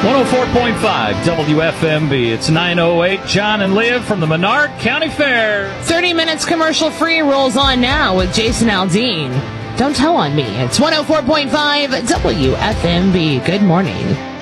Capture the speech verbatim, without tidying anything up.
one oh four point five W F M B. It's nine oh eight. John and Leah from the Menard County Fair. thirty minutes commercial free rolls on now with Jason Aldean. Don't tell on me. It's one oh four point five W F M B. Good morning.